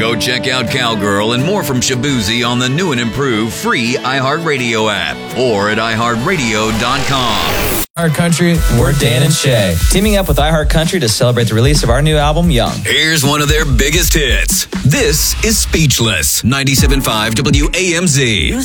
Go check out Cowgirl and more from Shabuzi on the new and improved free iHeartRadio app or at iHeartRadio.com. Iheart Country, we're Dan and Shay, teaming up with iHeart Country to celebrate the release of our new album, Young. Here's one of their biggest hits. This is Speechless, 97.5 WAMZ.